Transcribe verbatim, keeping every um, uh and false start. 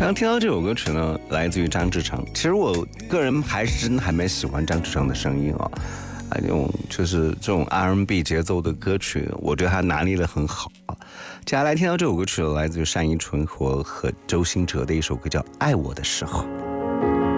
刚听到这首歌曲呢，来自于张志成。其实我个人还是真的还蛮喜欢张志成的声音啊，啊，这种就是这种 R and B 节奏的歌曲，我觉得他拿捏得很好啊。接下来听到这首歌曲，来自于单依纯和和周兴哲的一首歌叫《爱我的时候》。